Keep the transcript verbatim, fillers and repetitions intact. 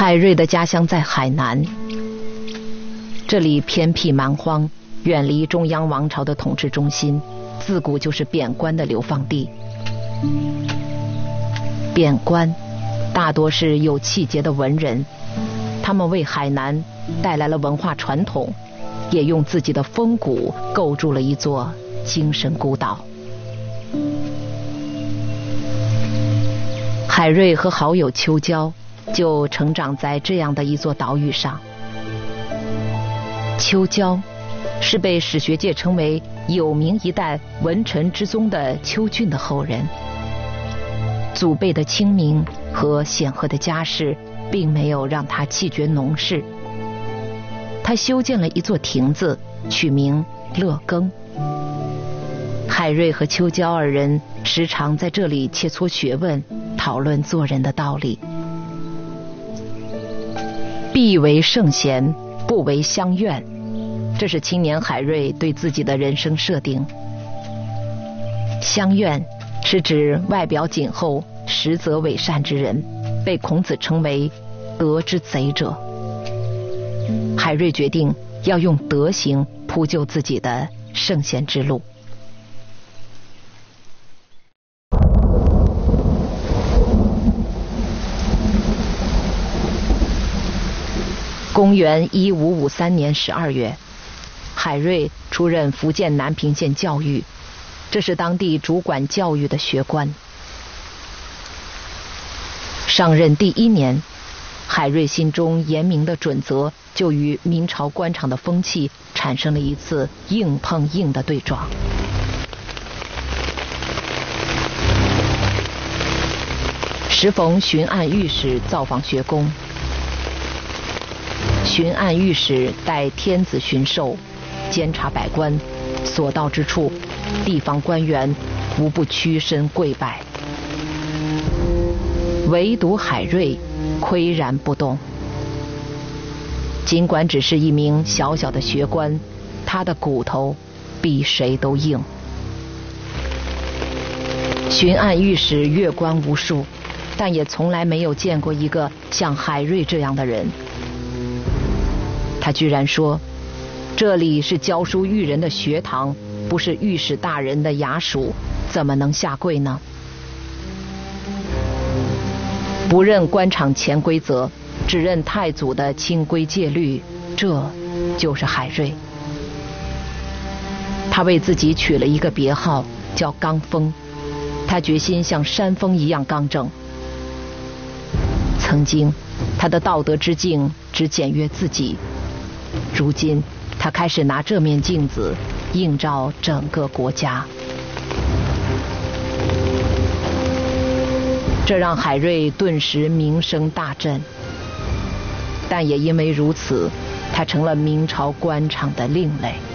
海瑞的家乡在海南，这里偏僻蛮荒，远离中央王朝的统治中心，自古就是贬官的流放地。贬官大多是有气节的文人，他们为海南带来了文化传统，也用自己的风骨构筑了一座精神孤岛。海瑞和好友秋娇就成长在这样的一座岛屿上。秋娇是被史学界称为有名一代文臣之宗的秋俊的后人，祖辈的清明和显赫的家世并没有让他气绝农事，他修建了一座亭子，取名乐耕。海瑞和秋娇二人时常在这里切磋学问，讨论做人的道理。必为圣贤，不为乡愿，这是青年海瑞对自己的人生设定。乡愿是指外表谨厚、实则伪善之人，被孔子称为德之贼者。海瑞决定要用德行铺就自己的圣贤之路。公元一五五三年十二月，海瑞出任福建南平县教育，这是当地主管教育的学官。上任第一年，海瑞心中严明的准则就与明朝官场的风气产生了一次硬碰硬的对撞。时逢巡按御史造访学宫，巡按御史带天子巡狩，监察百官，所到之处，地方官员无不屈身跪拜，唯独海瑞岿然不动。尽管只是一名小小的学官，他的骨头比谁都硬。巡按御史阅官无数，但也从来没有见过一个像海瑞这样的人。他居然说，这里是教书育人的学堂，不是御史大人的衙署，怎么能下跪呢？不认官场潜规则，只认太祖的清规戒律，这就是海瑞。他为自己取了一个别号，叫刚峰，他决心像山峰一样刚正。曾经他的道德之镜只检阅自己，如今他开始拿这面镜子映照整个国家。这让海瑞顿时名声大振，但也因为如此，他成了明朝官场的另类。